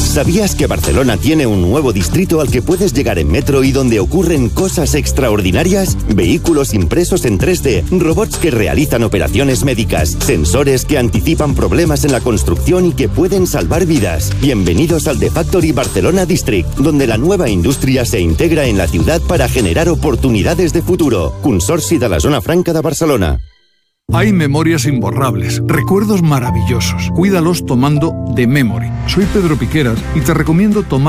¿Sabías que Barcelona tiene un nuevo distrito al que puedes llegar en metro y donde ocurren cosas extraordinarias? Vehículos impresos en 3D, robots que realizan operaciones médicas, sensores que anticipan problemas en la construcción y que pueden salvar vidas. Bienvenidos al The Factory Barcelona District, donde la nueva indústria se integra en la ciudad para generar oportunidades de futuro. Consorci de la Zona Franca de Barcelona. Hay memorias imborrables, recuerdos maravillosos. Cuídalos tomando The Memory. Soy Pedro Piqueras y te recomiendo tomar